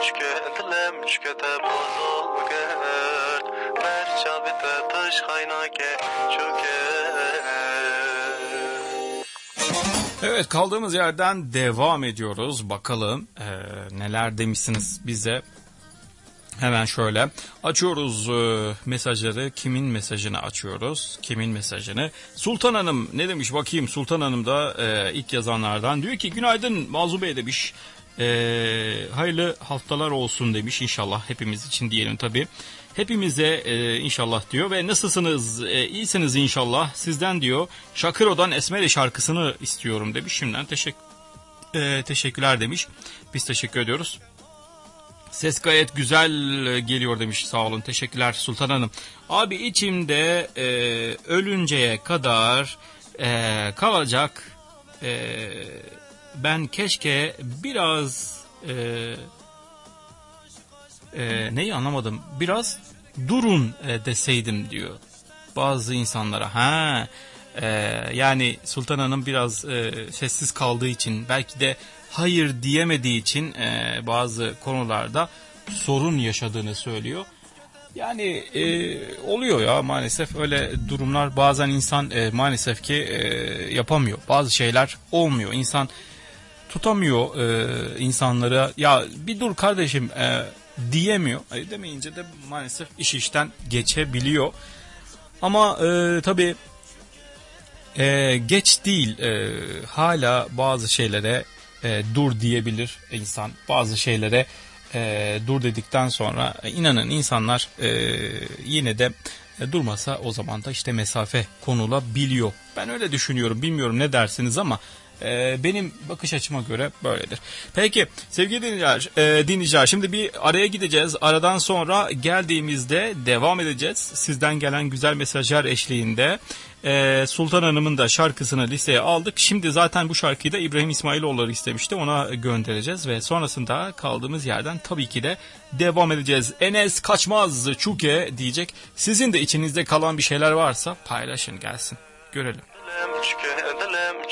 Evet, kaldığımız yerden devam ediyoruz. Bakalım neler demişsiniz bize. Hemen şöyle açıyoruz mesajları. Kimin mesajını açıyoruz? Kimin mesajını? Sultan Hanım ne demiş bakayım. Sultan Hanım da ilk yazanlardan. Diyor ki günaydın Mazlum Bey demiş. Hayırlı haftalar olsun demiş. İnşallah hepimiz için diyelim tabii. Hepimize inşallah diyor ve nasılsınız? İyisiniz inşallah. Sizden diyor Şakıro'dan Esmeri şarkısını istiyorum demiş. Şimdiden teşekkürler demiş. Biz teşekkür ediyoruz. Ses gayet güzel geliyor demiş. Sağ olun, teşekkürler Sultan Hanım. Abi içimde ölünceye kadar kalacak. Ben keşke biraz neyi anlamadım. Biraz durun deseydim diyor bazı insanlara. Yani Sultan Hanım biraz sessiz kaldığı için, belki de hayır diyemediği için bazı konularda sorun yaşadığını söylüyor. Yani oluyor ya, maalesef öyle durumlar. Bazen insan maalesef ki yapamıyor. Bazı şeyler olmuyor. İnsan tutamıyor insanlara. Ya bir dur kardeşim diyemiyor. Demeyince de maalesef iş işten geçebiliyor. Ama tabii geç değil. Hala bazı şeylere dur diyebilir insan. Bazı şeylere dur dedikten sonra inanın insanlar yine de durmasa o zaman da işte mesafe konulabiliyor. Ben öyle düşünüyorum. Bilmiyorum ne dersiniz ama benim bakış açıma göre böyledir. Peki sevgili dinleyiciler, şimdi bir araya gideceğiz. Aradan sonra geldiğimizde devam edeceğiz. Sizden gelen güzel mesajlar eşliğinde Sultan Hanım'ın da şarkısını listeye aldık. Şimdi zaten bu şarkıyı da İbrahim İsmailoğulları istemişti. Ona göndereceğiz ve sonrasında kaldığımız yerden tabii ki de devam edeceğiz. Enes Kaçmaz Çuke diyecek. Sizin de içinizde kalan bir şeyler varsa paylaşın, gelsin. Görelim.